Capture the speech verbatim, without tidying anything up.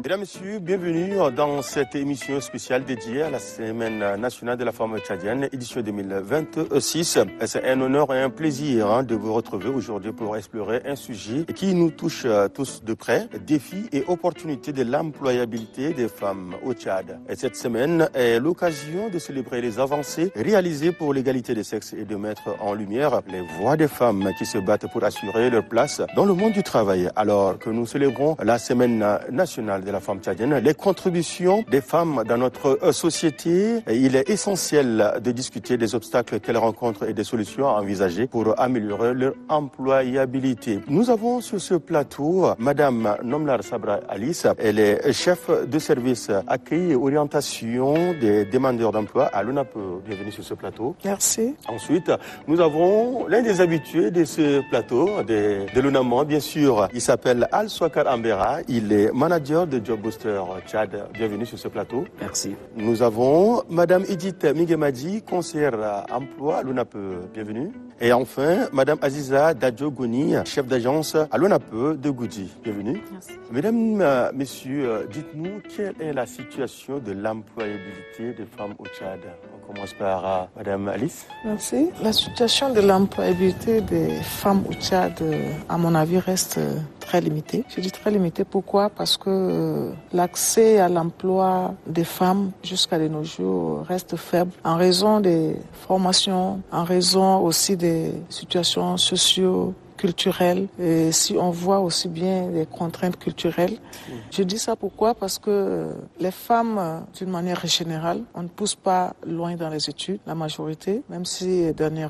Mesdames, Messieurs, bienvenue dans cette émission spéciale dédiée à la Semaine nationale de la femme tchadienne, édition deux mille vingt-six. C'est un honneur et un plaisir hein, de vous retrouver aujourd'hui pour explorer un sujet qui nous touche tous de près, défis et opportunités de l'employabilité des femmes au Tchad. Et cette semaine est l'occasion de célébrer les avancées réalisées pour l'égalité des sexes et de mettre en lumière les voix des femmes qui se battent pour assurer leur place dans le monde du travail. Alors que nous célébrons la Semaine nationale de la femme tchadienne, les contributions des femmes dans notre société, il est essentiel de discuter des obstacles qu'elles rencontrent et des solutions à envisager pour améliorer leur employabilité. Nous avons sur ce plateau Madame Nomlar Sabra Alice, elle est chef de service accueil et orientation des demandeurs d'emploi à l'O N A P E. Bienvenue sur ce plateau. Merci. Ensuite, nous avons l'un des habitués de ce plateau, de, de l'O N A M O, bien sûr. Il s'appelle Al Swakar Ambera, il est manager de Job Booster Tchad. Bienvenue sur ce plateau. Merci. Nous avons Madame Edith Migemadi, conseillère emploi à l'O N A P E. Bienvenue. Et enfin, Madame Aziza Dadjo Goni, chef d'agence à l'O N A P E de Goudi. Bienvenue. Merci. Mesdames, Messieurs, dites-nous quelle est la situation de l'employabilité des femmes au Tchad. On commence par uh, Madame Alice. Merci. La situation de l'employabilité des femmes au Tchad, à mon avis, reste très limitée. Je dis très limitée, pourquoi ? Parce que euh, l'accès à l'emploi des femmes jusqu'à de nos jours reste faible en raison des formations, en raison aussi des situations socio culturelles, et si on voit aussi bien les contraintes culturelles. Mmh. Je dis ça pourquoi ? Parce que les femmes, d'une manière générale, on ne pousse pas loin dans les études, la majorité, même si dernièrement,